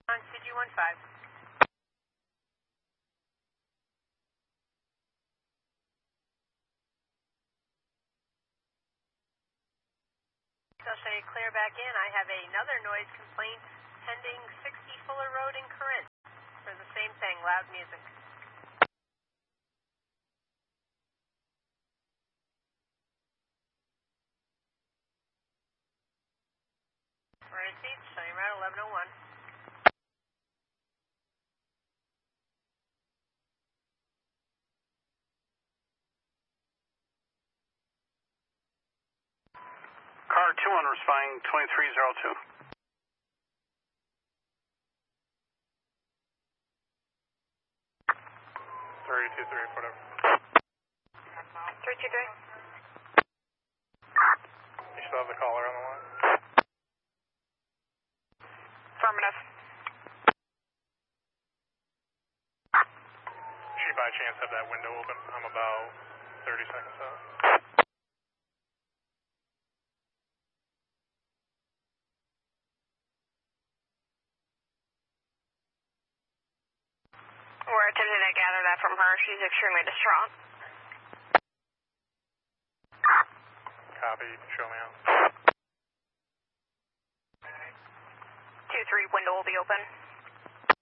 On CG15. I'll show you clear back in. I have another noise complaint pending 60 Fuller Road in Corinth for the same thing, loud music. Right seats, showing route 1101. Car 2 on responding 2302. 323, whatever. 323. You still have the caller on the line? Affirmative. Should you by chance have that window open? I'm about 30 seconds out. We're attempting to gather that from her. She's extremely distraught. Copy, show me out. 2-3, window will be open.